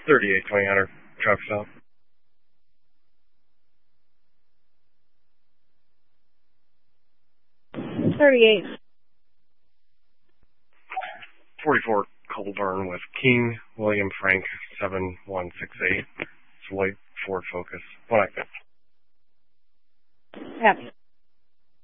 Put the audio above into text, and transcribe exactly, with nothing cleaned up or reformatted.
thirty-eight twenty Hunter, truck stop. thirty-eight. forty-four Colburn with King William Frank seven one six eight. It's a light Ford Focus.